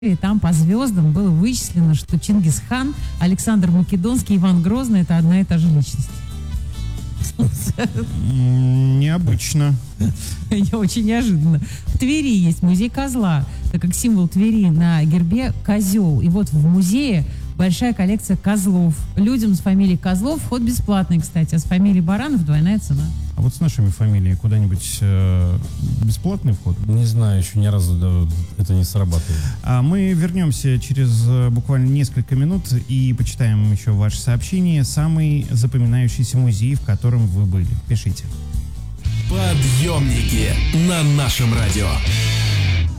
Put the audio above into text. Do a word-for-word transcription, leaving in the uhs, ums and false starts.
И там по звездам было вычислено, что Чингисхан, Александр Македонский, Иван Грозный — это одна и та же личность. Необычно. Очень неожиданно. В Твери есть музей козла. Так как символ Твери на гербе козел. И вот в музее большая коллекция козлов. Людям с фамилией Козлов вход бесплатный, кстати, а с фамилией Баранов двойная цена. А вот с нашими фамилиями куда-нибудь э, бесплатный вход? Не знаю, еще ни разу да, это не срабатывает. А мы вернемся через э, буквально несколько минут и почитаем еще ваши сообщения. Самый запоминающийся музей, в котором вы были. Пишите. Подъемники на нашем радио.